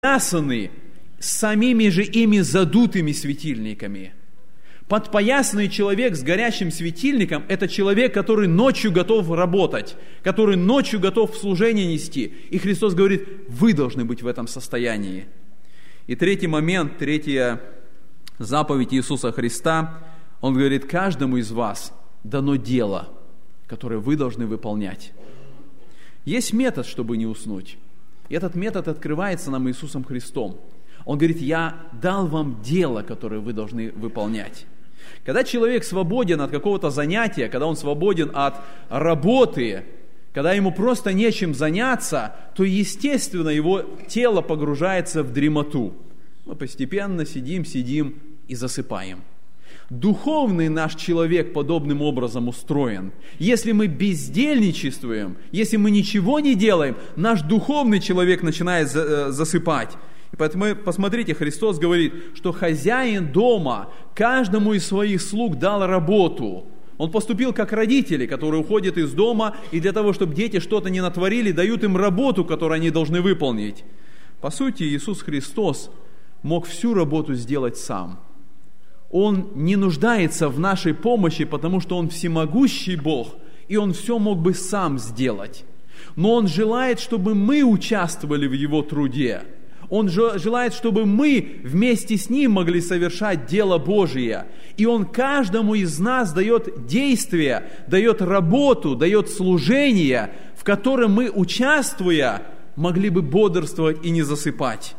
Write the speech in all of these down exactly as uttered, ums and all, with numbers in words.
подпоясаны самими же ими задутыми светильниками. Подпоясанный человек с горящим светильником – это человек, который ночью готов работать, который ночью готов в служение нести. И Христос говорит, вы должны быть в этом состоянии. И третий момент, третья заповедь Иисуса Христа, Он говорит, каждому из вас дано дело, которое вы должны выполнять. Есть метод, чтобы не уснуть. И этот метод открывается нам Иисусом Христом. Он говорит, я дал вам дело, которое вы должны выполнять. Когда человек свободен от какого-то занятия, когда он свободен от работы, когда ему просто нечем заняться, то, естественно, его тело погружается в дремоту. Мы постепенно сидим, сидим и засыпаем. Духовный наш человек подобным образом устроен. Если мы бездельничествуем, если мы ничего не делаем, наш духовный человек начинает засыпать. И поэтому, посмотрите, Христос говорит, что хозяин дома каждому из своих слуг дал работу. Он поступил как родители, которые уходят из дома, и для того, чтобы дети что-то не натворили, дают им работу, которую они должны выполнить. По сути, Иисус Христос мог всю работу сделать сам. Он не нуждается в нашей помощи, потому что Он всемогущий Бог, и Он все мог бы сам сделать. Но Он желает, чтобы мы участвовали в Его труде. Он желает, чтобы мы вместе с Ним могли совершать дело Божие. И Он каждому из нас дает действие, дает работу, дает служение, в котором мы, участвуя, могли бы бодрствовать и не засыпать.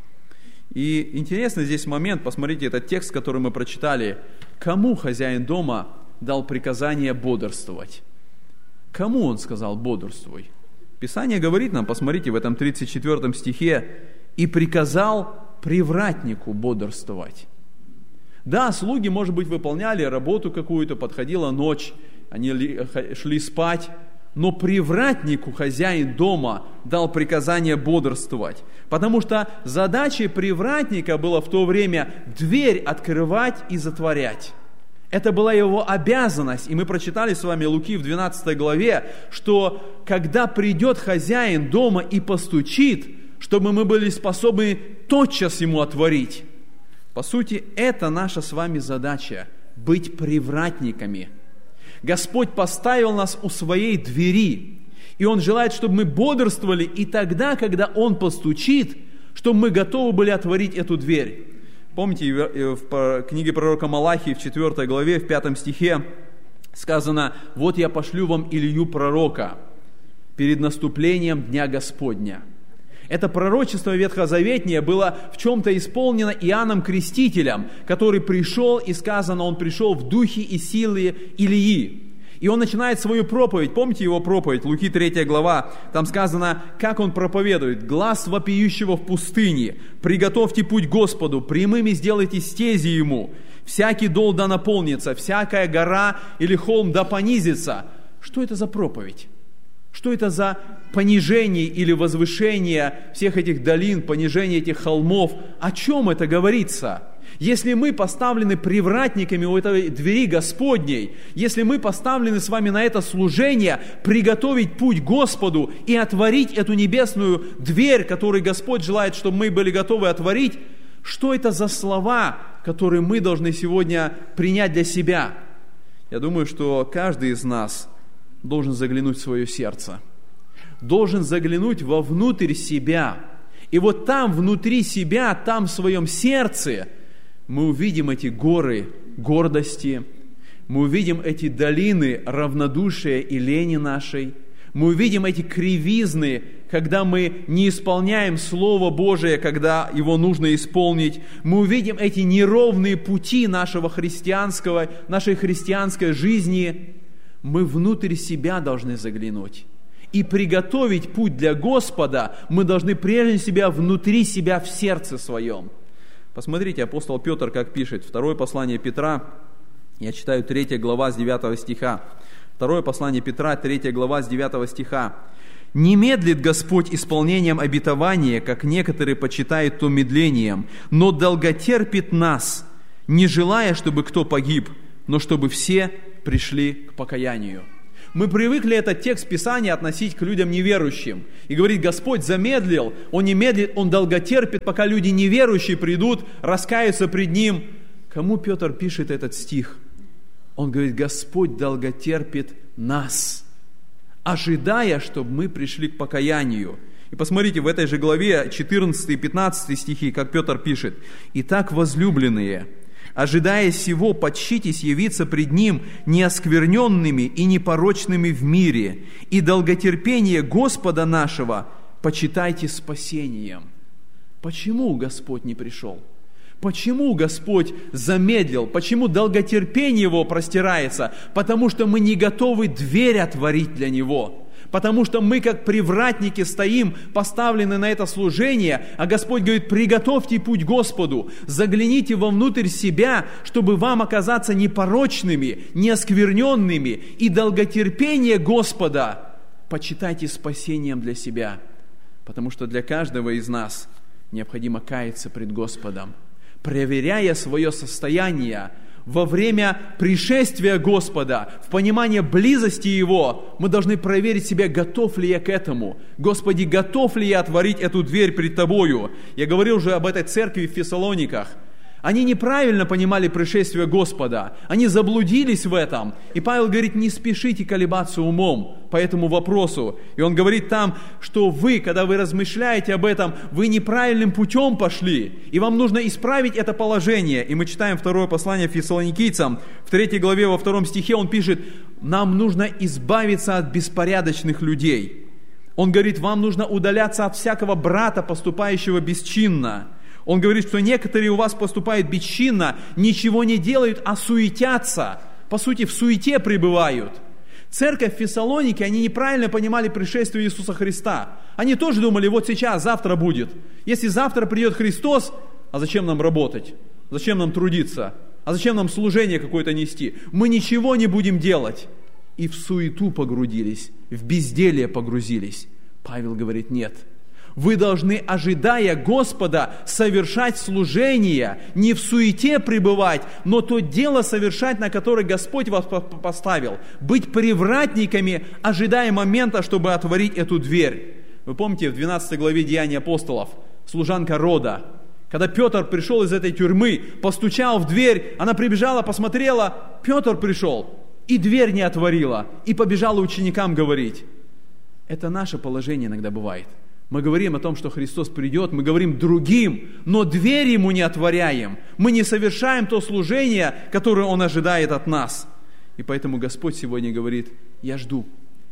И интересный здесь момент, посмотрите, этот текст, который мы прочитали. Кому хозяин дома дал приказание бодрствовать? Кому он сказал бодрствуй? Писание говорит нам, посмотрите, в этом тридцать четвёртом стихе, и приказал привратнику бодрствовать. Да, слуги, может быть, выполняли работу какую-то, подходила ночь, они шли спать, но привратнику хозяин дома дал приказание бодрствовать, потому что задачей привратника было в то время дверь открывать и затворять. Это была его обязанность, и мы прочитали с вами Луки в двенадцатой главе, что когда придет хозяин дома и постучит, чтобы мы были способны тотчас ему отворить. По сути, это наша с вами задача – быть привратниками. Господь поставил нас у своей двери, и Он желает, чтобы мы бодрствовали, и тогда, когда Он постучит, чтобы мы готовы были отворить эту дверь. Помните, в книге пророка Малахии в четвёртой главе, в пятом стихе сказано: «Вот я пошлю вам Илью пророка перед наступлением Дня Господня». Это пророчество ветхозаветнее было в чем-то исполнено Иоанном Крестителем, который пришел, и сказано, он пришел в духе и силе Илии. И он начинает свою проповедь. Помните его проповедь? Луки третья глава. Там сказано, как он проповедует. «Глас вопиющего в пустыне. Приготовьте путь Господу. Прямыми сделайте стези Ему. Всякий дол да наполнится. Всякая гора или холм да понизится». Что это за проповедь? Что это за понижение или возвышение всех этих долин, понижение этих холмов? О чем это говорится? Если мы поставлены привратниками у этой двери Господней, если мы поставлены с вами на это служение, приготовить путь Господу и отворить эту небесную дверь, которую Господь желает, чтобы мы были готовы отворить, что это за слова, которые мы должны сегодня принять для себя? Я думаю, что каждый из нас должен заглянуть в свое сердце, должен заглянуть вовнутрь себя. И вот там, внутри себя, там в своем сердце, мы увидим эти горы гордости, мы увидим эти долины равнодушия и лени нашей, мы увидим эти кривизны, когда мы не исполняем Слово Божие, когда его нужно исполнить. Мы увидим эти неровные пути нашего христианского, нашей христианской жизни. Мы внутрь себя должны заглянуть. И приготовить путь для Господа мы должны прежде себя внутри себя в сердце своем. Посмотрите, апостол Петр как пишет. Второе послание Петра, я читаю третья глава с девятого стиха. Второе послание Петра, третья глава с девятого стиха. «Не медлит Господь исполнением обетования, как некоторые почитают то медлением, но долготерпит нас, не желая, чтобы кто погиб, но чтобы все пришли к покаянию». Мы привыкли этот текст Писания относить к людям неверующим. И говорить, Господь замедлил, Он не медлит, Он долготерпит, пока люди неверующие придут, раскаются пред Ним. Кому Петр пишет этот стих? Он говорит, Господь долготерпит нас, ожидая, чтобы мы пришли к покаянию. И посмотрите, в этой же главе четырнадцатый и пятнадцатый стихи, как Петр пишет. «Итак, возлюбленные, ожидая сего, почтитесь явиться пред Ним неоскверненными и непорочными в мире, и долготерпение Господа нашего почитайте спасением». Почему Господь не пришел? Почему Господь замедлил? Почему долготерпение Его простирается? Потому что мы не готовы дверь отворить для Него. Потому что мы, как привратники, стоим, поставлены на это служение, а Господь говорит, приготовьте путь Господу, загляните вовнутрь себя, чтобы вам оказаться непорочными, неоскверненными, и долготерпение Господа почитайте спасением для себя. Потому что для каждого из нас необходимо каяться пред Господом, проверяя свое состояние. Во время пришествия Господа, в понимании близости Его, мы должны проверить себя, готов ли я к этому. Господи, готов ли я отворить эту дверь пред Тобою? Я говорил уже об этой церкви в Фессалониках. Они неправильно понимали пришествие Господа. Они заблудились в этом. И Павел говорит, не спешите колебаться умом по этому вопросу. И он говорит там, что вы, когда вы размышляете об этом, вы неправильным путем пошли. И вам нужно исправить это положение. И мы читаем второе послание Фессалоникийцам. В третьей главе, во втором стихе он пишет, нам нужно избавиться от беспорядочных людей. Он говорит, вам нужно удаляться от всякого брата, поступающего бесчинно. Он говорит, что некоторые у вас поступают бесчинно, ничего не делают, а суетятся. По сути, в суете пребывают. Церковь в Фессалонике, они неправильно понимали пришествие Иисуса Христа. Они тоже думали, вот сейчас, завтра будет. Если завтра придет Христос, а зачем нам работать? Зачем нам трудиться? А зачем нам служение какое-то нести? Мы ничего не будем делать. И в суету погрузились, в безделие погрузились. Павел говорит, нет. Вы должны, ожидая Господа, совершать служение, не в суете пребывать, но то дело совершать, на которое Господь вас поставил. Быть привратниками, ожидая момента, чтобы отворить эту дверь. Вы помните, в двенадцатой главе Деяний апостолов, служанка Рода, когда Петр пришел из этой тюрьмы, постучал в дверь, она прибежала, посмотрела, Петр пришел, и дверь не отворила, и побежала ученикам говорить. Это наше положение иногда бывает. Мы говорим о том, что Христос придет, мы говорим другим, но дверь Ему не отворяем. Мы не совершаем то служение, которое Он ожидает от нас. И поэтому Господь сегодня говорит, я жду.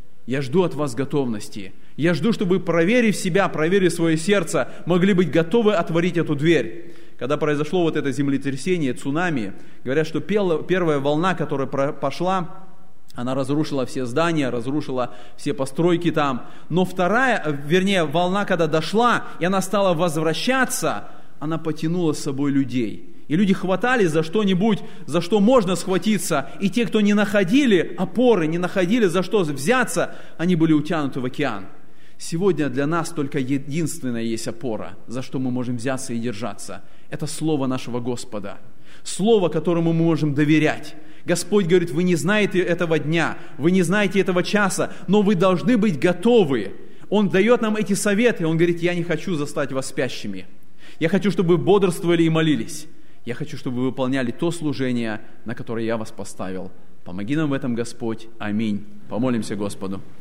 Я жду от вас готовности. Я жду, чтобы вы, проверив себя, проверив свое сердце, могли быть готовы отворить эту дверь. Когда произошло вот это землетрясение, цунами, говорят, что первая волна, которая пошла, она разрушила все здания, разрушила все постройки там. Но вторая, вернее, волна, когда дошла, и она стала возвращаться, она потянула с собой людей. И люди хватались за что-нибудь, за что можно схватиться. И те, кто не находили опоры, не находили за что взяться, они были утянуты в океан. Сегодня для нас только единственная есть опора, за что мы можем взяться и держаться. Это Слово нашего Господа. Слово, которому мы можем доверять. Господь говорит, вы не знаете этого дня, вы не знаете этого часа, но вы должны быть готовы. Он дает нам эти советы, Он говорит, я не хочу застать вас спящими. Я хочу, чтобы вы бодрствовали и молились. Я хочу, чтобы вы выполняли то служение, на которое я вас поставил. Помоги нам в этом, Господь. Аминь. Помолимся Господу.